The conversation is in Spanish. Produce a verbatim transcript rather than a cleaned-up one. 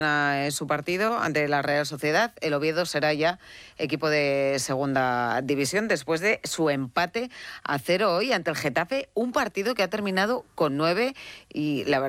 en su partido ante la Real Sociedad. El Oviedo será ya equipo de segunda división después de su empate a cero hoy ante el Getafe, un partido que ha terminado con nueve y la verdad